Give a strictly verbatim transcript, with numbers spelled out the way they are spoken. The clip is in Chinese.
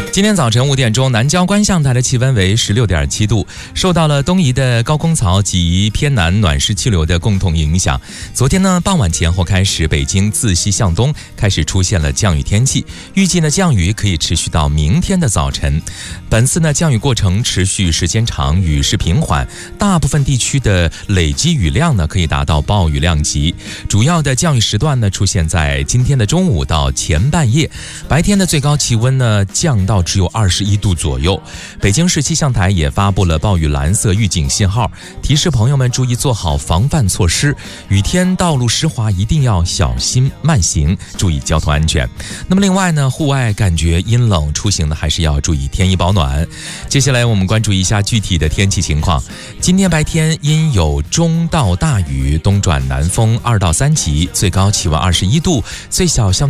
今天早晨五点钟，南郊观象台的气温为十六点七度，受到了东移的高空槽及偏南暖湿气流的共同影响。昨天呢，傍晚前后开始，北京自西向东开始出现了降雨天气，预计呢降雨可以持续到明天的早晨。本次呢降雨过程持续时间长，雨势平缓，大部分地区的累积雨量呢可以达到暴雨量级。主要的降雨时段呢出现在今天的中午到前半夜，白天的最高气温呢降到只有二十一度左右。北京市气象台也发布了暴雨蓝色预警信号，提示朋友们注意做好防范措施。雨天道路湿滑，一定要小心慢行，注意交通安全。那么另外呢，户外感觉阴冷，出行呢还是要注意添衣保暖。接下来我们关注一下具体的天气情况。今天白天阴有中到大雨，东转南风二到三级，最高气温二十一度，最小相对